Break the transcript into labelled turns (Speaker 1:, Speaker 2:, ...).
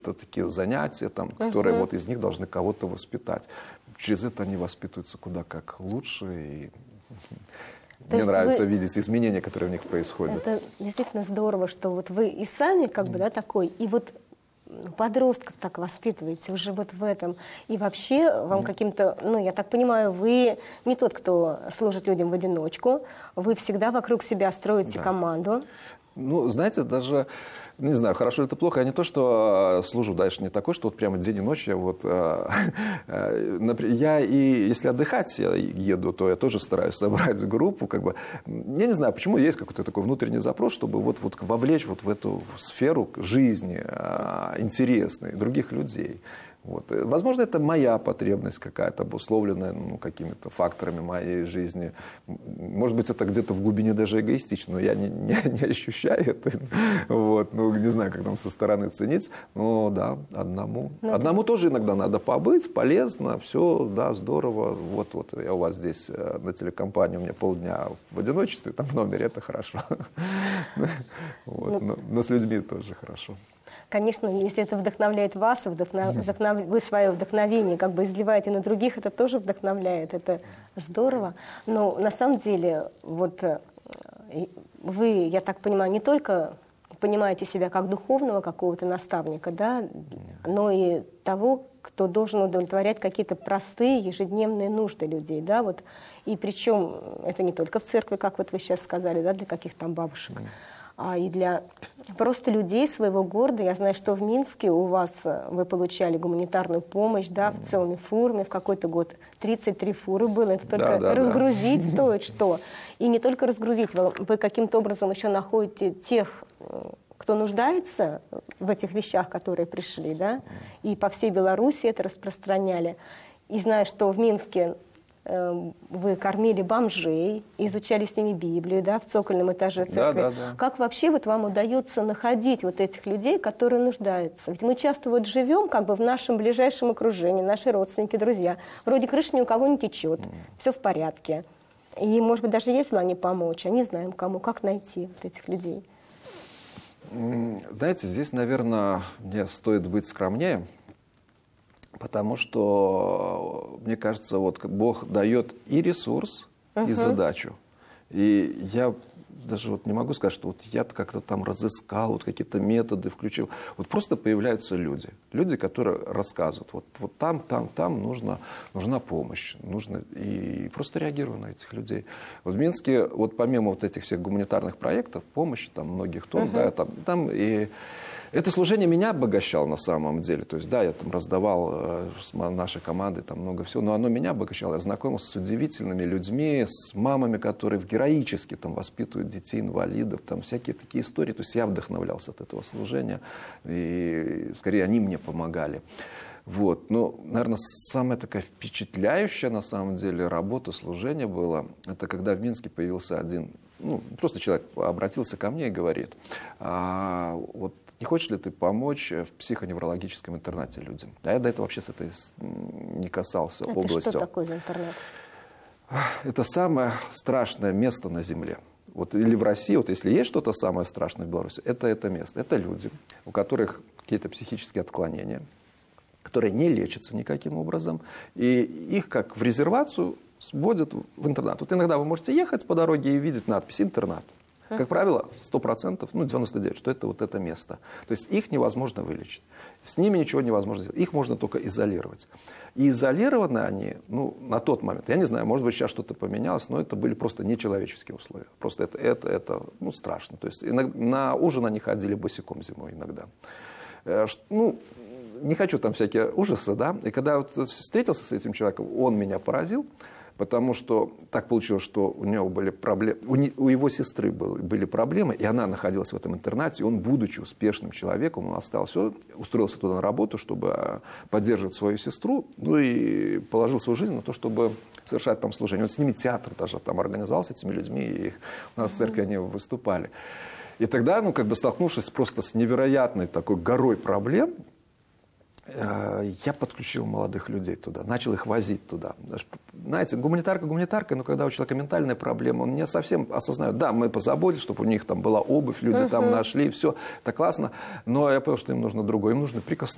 Speaker 1: Это такие занятия, там, которые вот из них должны кого-то воспитать. Через это они воспитываются куда как лучше. И мне нравится видеть изменения, которые в них происходят.
Speaker 2: Это действительно здорово, что вот вы и сами как бы, да, такой, и вот подростков так воспитываете уже вот в этом. И вообще вам каким-то, ну, я так понимаю, вы не тот, кто служит людям в одиночку, вы всегда вокруг себя строите команду.
Speaker 1: Ну, знаете, даже, не знаю, хорошо это плохо, я не то, что служу дальше, не такой, что вот прямо день и ночь я вот, я и если отдыхать я еду, то я тоже стараюсь собрать группу, как бы, я не знаю, почему есть какой-то такой внутренний запрос, чтобы вот вовлечь вот в эту сферу жизни интересной других людей. Вот. Возможно, это моя потребность какая-то, обусловленная какими-то факторами моей жизни. Может быть, это где-то в глубине даже эгоистично, но я не ощущаю это. Вот. Ну, не знаю, как там со стороны ценить. Но да, одному. Одному тоже иногда надо побыть, полезно, все, да, здорово. Вот я у вас здесь на телекомпании, у меня полдня в одиночестве, там в номере, это хорошо. Но с людьми тоже хорошо.
Speaker 2: Конечно, если это вдохновляет вас, вы свое вдохновение как бы изливаете на других, это тоже вдохновляет, это здорово. Но на самом деле, вот вы, я так понимаю, не только понимаете себя как духовного какого-то наставника, да, но и того, кто должен удовлетворять какие-то простые ежедневные нужды людей, да, вот. И причем это не только в церкви, как вот вы сейчас сказали, да, для каких там бабушек, а и для просто людей своего города. Я знаю, что в Минске у вас вы получали гуманитарную помощь, да, в целыми фурами, в какой-то год 33 фуры было. Это только разгрузить стоит что. И не только разгрузить, вы каким-то образом еще находите тех, кто нуждается в этих вещах, которые пришли, да, и по всей Беларуси это распространяли. И знаю, что в Минске вы кормили бомжей, изучали с ними Библию, да, в цокольном этаже церкви. Да. Как вообще вот вам удается находить вот этих людей, которые нуждаются? Ведь мы часто вот живем как бы в нашем ближайшем окружении, наши родственники, друзья. Вроде крыша ни у кого не течет, все в порядке. И, может быть, даже есть желание помочь, а не знаем кому, как найти вот этих людей.
Speaker 1: Знаете, здесь, наверное, мне стоит быть скромнее. Потому что, мне кажется, вот Бог дает и ресурс, и задачу. И я даже вот не могу сказать, что вот я как-то там разыскал, вот какие-то методы включил. Вот просто появляются люди. Люди, которые рассказывают. Вот там нужна помощь. И просто реагирую на этих людей. Вот в Минске, вот помимо вот этих всех гуманитарных проектов, помощи, там многих тонн, да, там и... Это служение меня обогащало на самом деле. То есть, да, я там раздавал с нашей командой там много всего, но оно меня обогащало. Я знакомился с удивительными людьми, с мамами, которые героически там воспитывают детей, инвалидов, там всякие такие истории. То есть я вдохновлялся от этого служения, и скорее они мне помогали. Вот. Но, наверное, самая такая впечатляющая на самом деле работа, служение было, это когда в Минске появился один, просто человек обратился ко мне и говорит, вот не хочешь ли ты помочь в психоневрологическом интернате людям? А я до этого вообще с этой не касался областью.
Speaker 2: Это что такое за интернат?
Speaker 1: Это самое страшное место на земле. Вот, или в России, вот если есть что-то самое страшное в Беларуси, это место. Это люди, у которых какие-то психические отклонения, которые не лечатся никаким образом. И их как в резервацию сводят в интернат. Вот иногда вы можете ехать по дороге и видеть надпись «Интернат». Как правило, 100%, 99%, что это вот это место. То есть их невозможно вылечить. С ними ничего невозможно сделать. Их можно только изолировать. И изолированы они, на тот момент, я не знаю, может быть, сейчас что-то поменялось, но это были просто нечеловеческие условия. Просто это страшно. То есть на ужин они ходили босиком зимой иногда. Не хочу там всякие ужасы, да. И когда вот встретился с этим человеком, он меня поразил. Потому что так получилось, что у него были проблемы, у его сестры были проблемы, и она находилась в этом интернате, и он, будучи успешным человеком, он оставил все, устроился туда на работу, чтобы поддерживать свою сестру, и положил свою жизнь на то, чтобы совершать там служение. Он с ними театр даже там организовал, с этими людьми, и у нас в церкви они выступали. И тогда, столкнувшись просто с невероятной такой горой проблем, я подключил молодых людей туда, начал их возить туда. Знаете, гуманитарка, но когда у человека ментальная проблема, он не совсем осознает. Да, мы позаботились, чтобы у них там была обувь, люди там нашли, все, это классно, но я понял, что им нужно другое, им нужно прикосновение.